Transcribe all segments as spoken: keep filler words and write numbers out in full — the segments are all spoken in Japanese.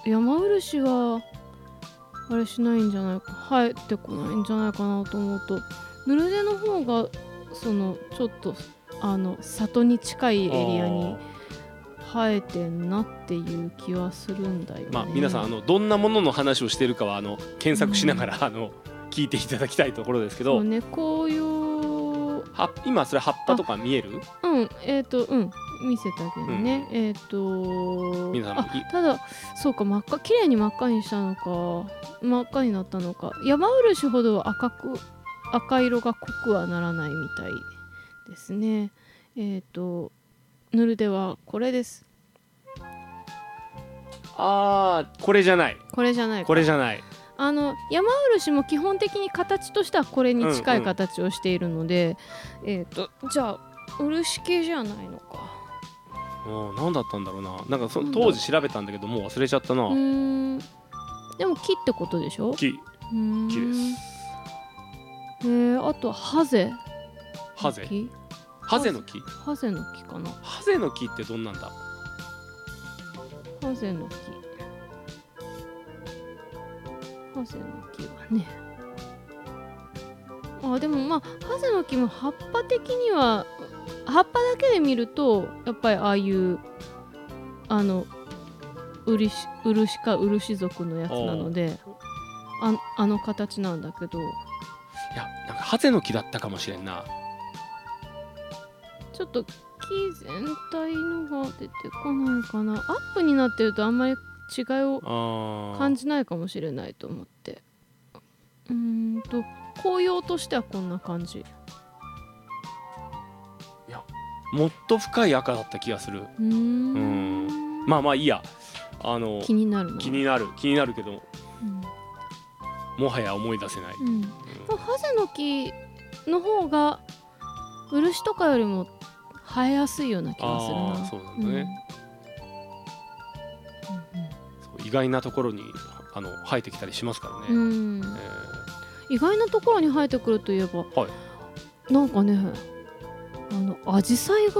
山漆はあれしないんじゃないか、生えてこないんじゃないかなと思うと、ヌルデの方がそのちょっとあの里に近いエリアに生えてんなっていう気はするんだよね。 まあ、皆さんあのどんなものの話をしているかはあの検索しながら、うん、あの聞いていただきたいところですけど、 そうね、紅葉は今それ葉っぱとか見える？ うんえっ、ー、とうん見せてあげるね、うん、えっ、ー、と皆さんあただそうか真っ赤、綺麗に真っ赤にしたのか真っ赤になったのか、山漆ほど赤く赤色が濃くはならないみたいですね。えっ、ー、とヌルデはこれです。 あーこれじゃないこれじゃないか、 これじゃない。 あの山漆も基本的に形としてはこれに近い形をしているので、うんうん、えっ、ー、とじゃあ漆系じゃないのか。 何だったんだろうな。なんかそ当時調べたんだけどもう忘れちゃったな。うーんでも木ってことでしょ。 木木です。 えー、あとハゼハゼハゼの木ハゼの木かな。 ハゼの木ってどんなんだ。 ハゼの木ハゼの木はね、あでもまあハゼの木も葉っぱ的には葉っぱだけで見るとやっぱりああいうあの漆漆か漆属のやつなので あ, あの形なんだけど、いやなんかハゼの木だったかもしれんな。 ちょっと木全体のが出てこないかな。アップになってるとあんまり違いを感じないかもしれないと思って、うーんと紅葉としてはこんな感じ。 いやもっと深い赤だった気がする。 うーんうんまあまあいいや。あの気になるな気になる気になるけど、 うん、 もはや思い出せない、 うんうん、ハゼの木の方が漆とかよりも生えやすいような気がするな。 あそうなんだね、うんうんうん、そう意外なところにあの生えてきたりしますからね、うんえー、意外なところに生えてくるといえば、はい、なんかねあのアジサイが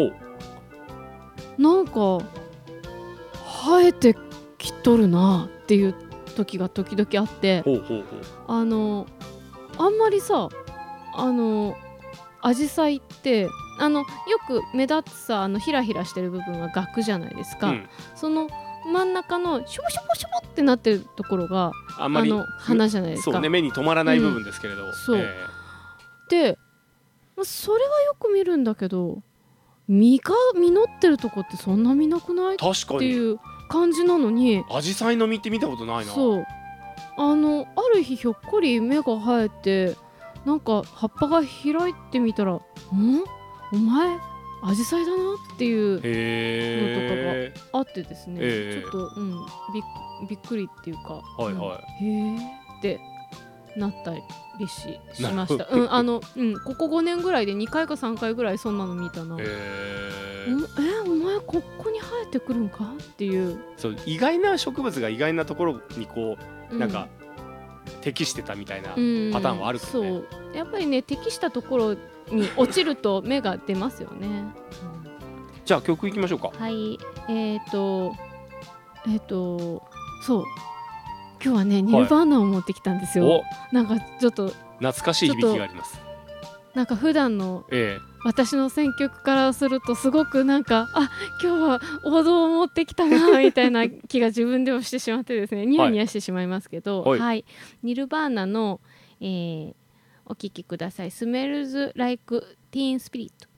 なんか生えてきとるなっていう時が時々あって、ほうほうほう、あのあんまりさあのアジサイってあのよく目立つさあのヒラヒラしてる部分はガクじゃないですか、うん、その真ん中のシュボシュボシュボってなってるところがあんまりあの花じゃないですか。 そうね、目に留まらない部分ですけれど、うん、 そう、えー、でそれはよく見るんだけど実が実ってるとこってそんな見なくない？ 確かにっていう感じなのに、 アジサイの実って見たことないな。 そうあのある日ひょっこり芽が生えてなんか葉っぱが開いてみたらんお前アジサイだなっていうのとかがあってですね、ちょっと、うん、び, びっくりっていうか、はいはい、うん、へーってなったりし, しました、うんあのうん、ここごねんぐらいでにかいかさんかいぐらいそんなの見たな。へーえお前ここに生えてくるんかっていう。 そう意外な植物が意外なところにこうなんか、うん、適してたみたいなパターンはあるからね、うん、 そうやっぱりね適したところに落ちると芽が出ますよね、うん、 じゃあ曲いきましょうか。 はいえーとえーとそう今日はねニルバーナを持ってきたんですよ、はい、なんかちょっと懐かしい響きがあります。 なんか普段の私の選曲からするとすごくなんかあ今日は王道を持ってきたなみたいな気が自分でもしてしまってですねニヤニヤしてしまいますけど、はい、はい、ニルバーナの、えー、お聴きください。 Smells Like Teen Spirit。